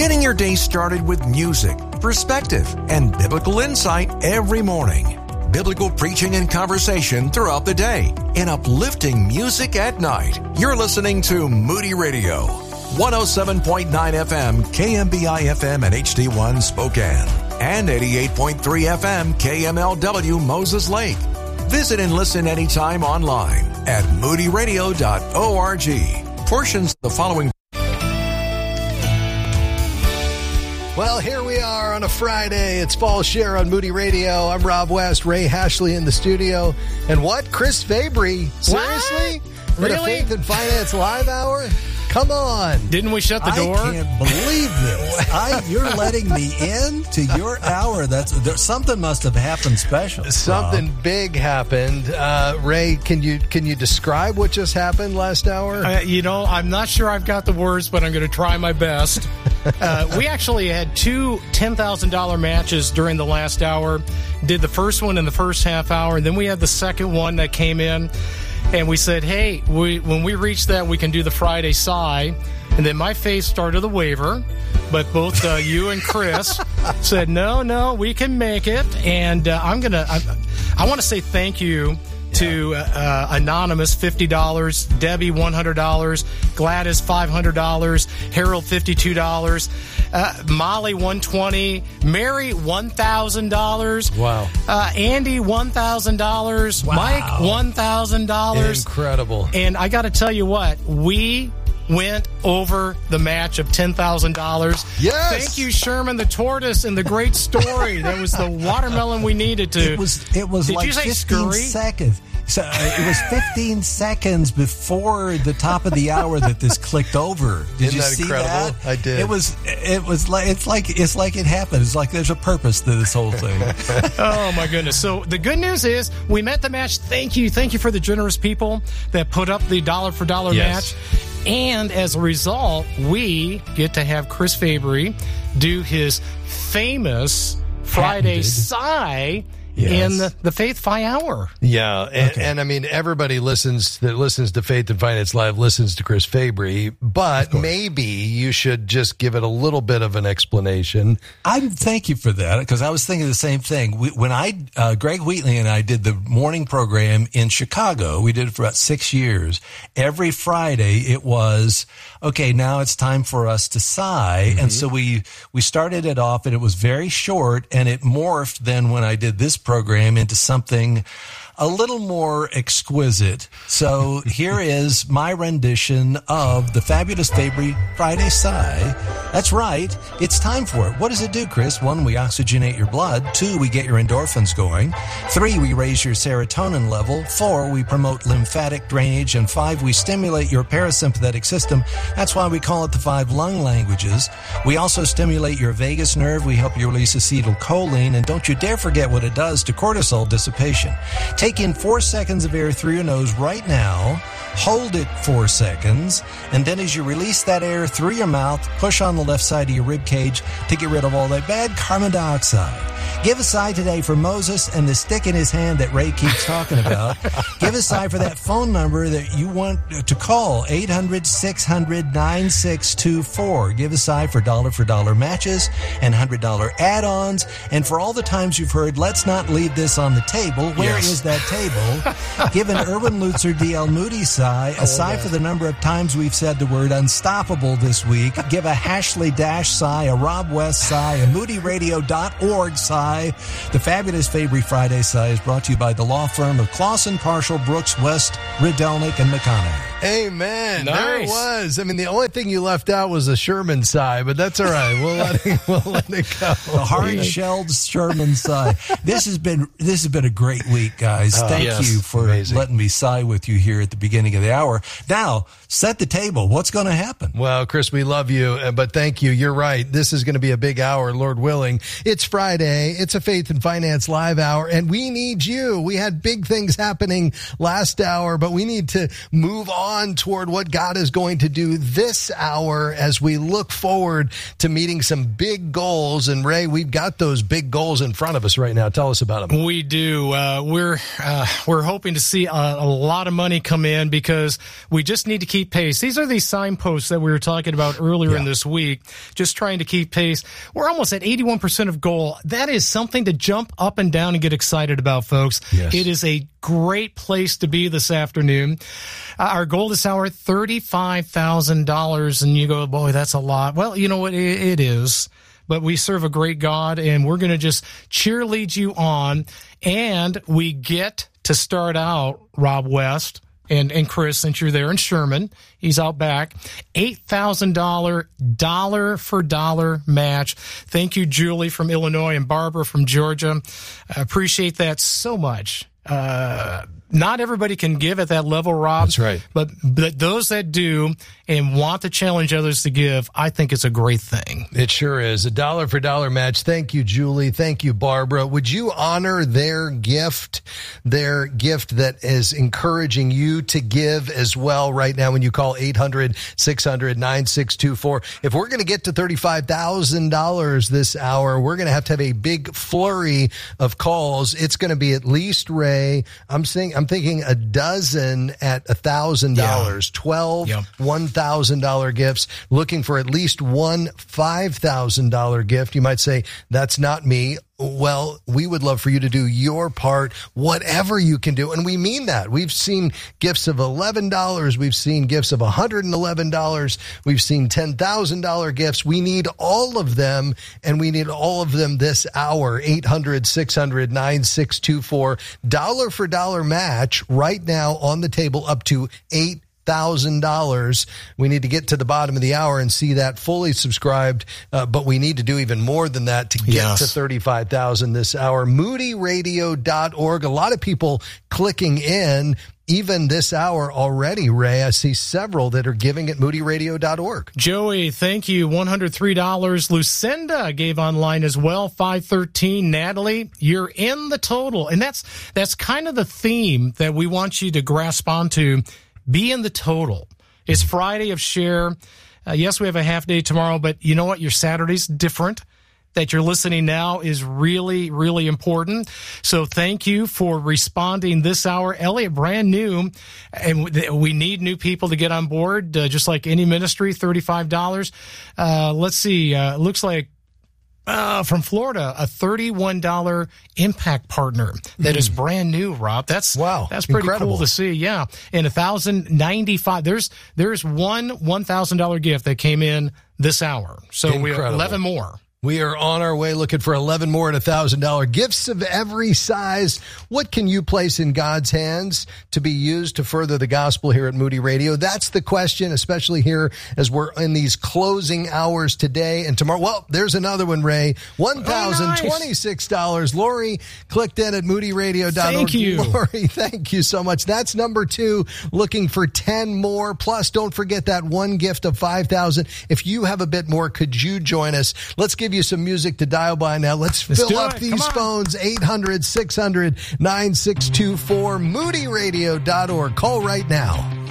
Getting your day started with music, perspective, and biblical insight every morning. Biblical preaching and conversation throughout the day, and uplifting music at night. You're listening to Moody Radio, 107.9 FM, KMBI FM and HD1 Spokane, and 88.3 FM, KMLW Moses Lake. Visit and listen anytime online at moodyradio.org. Portions of the following. Well, here we are on a Friday. It's Paul Scheer on Moody Radio. I'm Rob West, Ray Hashley in the studio. And what? Chris Fabry? Seriously? What? Really? For the Faith and Finance Live Hour? Come on. Didn't we shut the door? I can't believe this. You're letting me in to your hour. Something must have happened special. Something big happened. Ray, can you describe what just happened last hour? I'm not sure I've got the words, but I'm going to try my best. We actually had two $10,000 matches during the last hour. Did the first one in the first half hour, and then we had the second one that came in. And we said, hey, when we reach that, we can do the Friday sigh. And then my face started to waver. But both you and Chris said, no, we can make it. And I want to say thank you to Anonymous, $50, Debbie, $100, Gladys, $500, Harold, $52, Molly, $120, Mary, $1,000. Wow. Andy, $1,000. Wow. Mike, $1,000. Incredible. And I got to tell you what, we went over the match of $10,000. Yes. Thank you, Sherman the Tortoise, and the great story. That was the watermelon we needed to. It was Did like you say 15 scurry? seconds. So it was 15 seconds before the top of the hour that this clicked over. Did Isn't you that see incredible? that? I did. It was like it's like it happened. It's like there's a purpose to this whole thing. Oh my goodness. So the good news is we met the match. Thank you for the generous people that put up the dollar for dollar match. And as a result, we get to have Chris Fabry do his famous Friday sigh in the Faith Fi Hour. Yeah, and I mean, everybody that listens to Faith and Finance Live listens to Chris Fabry, but maybe you should just give it a little bit of an explanation. Thank you for that, because I was thinking the same thing. When Greg Wheatley and I did the morning program in Chicago, we did it for about 6 years. Every Friday it was, okay, now it's time for us to sigh. Mm-hmm. And so we started it off, and it was very short, and it morphed then when I did this program into something a little more exquisite. So here is my rendition of the fabulous Fabry Friday sigh. That's right. It's time for it. What does it do, Chris? 1, we oxygenate your blood. 2, we get your endorphins going. 3, we raise your serotonin level. 4, we promote lymphatic drainage. And 5, we stimulate your parasympathetic system. That's why we call it the 5 lung languages. We also stimulate your vagus nerve. We help you release acetylcholine. And don't you dare forget what it does to cortisol dissipation. Take in 4 seconds of air through your nose right now. Hold it 4 seconds. And then as you release that air through your mouth, push on the left side of your rib cage to get rid of all that bad carbon dioxide. Give a sigh today for Moses and the stick in his hand that Ray keeps talking about. Give a sigh for that phone number that you want to call, 800-600-9624. Give a sigh for dollar matches and $100 add-ons. And for all the times you've heard, let's not leave this on the table. Where is that table? Give an Erwin Lutzer D.L. Moody sigh, a sigh for the number of times we've said the word unstoppable this week. Give a Hashley Dash sigh, a Rob West sigh, a moodyradio.org sigh. The fabulous Fabry Friday sigh is brought to you by the law firm of Clausen, Parshall, Brooks, West, Rydelnik, and McConaughey. Amen. Nice. There it was. I mean, the only thing you left out was the Sherman sigh, but that's all right. We'll let it go. The hard-shelled Sherman sigh. This has been a great week, guys. Thank you for letting me sigh with you here at the beginning of the hour. Now, set the table. What's going to happen? Well, Chris, we love you, but thank you. You're right. This is going to be a big hour, Lord willing. It's Friday. It's a Faith and Finance Live hour, and we need you. We had big things happening last hour, but we need to move on on toward what God is going to do this hour as we look forward to meeting some big goals. And Ray, we've got those big goals in front of us right now. Tell us about them. We do. We're hoping to see a lot of money come in because we just need to keep pace. These are these signposts that we were talking about earlier in this week, just trying to keep pace. We're almost at 81% of goal. That is something to jump up and down and get excited about, folks. Yes. It is a great place to be this afternoon. Our goal this hour, $35,000. And you go, boy, that's a lot. Well, you know what? It is. But we serve a great God, and we're going to just cheerlead you on. And we get to start out, Rob West and Chris, since you're there in Sherman, he's out back, $8,000 dollar for dollar match. Thank you, Julie from Illinois and Barbara from Georgia. I appreciate that so much. Not everybody can give at that level, Rob. That's right. But those that do and want to challenge others to give, I think it's a great thing. It sure is. A dollar for dollar match. Thank you, Julie. Thank you, Barbara. Would you honor their gift that is encouraging you to give as well right now when you call 800-600-9624? If we're going to get to $35,000 this hour, we're going to have a big flurry of calls. It's going to be at least, Ray, I'm thinking a dozen at $1,000, 12 $1,000 gifts, looking for at least one $5,000 gift. You might say, that's not me. Well, we would love for you to do your part, whatever you can do. And we mean that. We've seen gifts of $11. We've seen gifts of $111. We've seen $10,000 gifts. We need all of them, and we need all of them this hour. 800-600-9624. Dollar for dollar match right now on the table up to $8,000. We need to get to the bottom of the hour and see that fully subscribed, but we need to do even more than that to get to 35,000 this hour. MoodyRadio.org. A lot of people clicking in even this hour already, Ray. I see several that are giving at MoodyRadio.org. Joey, thank you. $103. Lucinda gave online as well, $513. Natalie, you're in the total. And that's kind of the theme that we want you to grasp onto. Be in the total. It's Friday of Share. Yes, we have a half day tomorrow, but you know what? Your Saturday's different. That you're listening now is really, really important. So thank you for responding this hour. Elliot, brand new, and we need new people to get on board, just like any ministry, $35. Let's see. Looks like from Florida, a $31 impact partner that is brand new, Rob. That's pretty incredible. Cool to see. Yeah. And $1,095. There's one $1,000 gift that came in this hour. So we have 11 more. We are on our way looking for 11 more at $1,000. Gifts of every size. What can you place in God's hands to be used to further the gospel here at Moody Radio? That's the question, especially here as we're in these closing hours today and tomorrow. Well, there's another one, Ray. $1,026. Lori clicked in at MoodyRadio.org. Thank you. Lori, thank you so much. That's number 2, looking for 10 more. Plus, don't forget that one gift of $5,000. If you have a bit more, could you join us? Let's give you some music to dial by now. Let's fill up these phones. 800-600-9624. MoodyRadio.org. Call right now.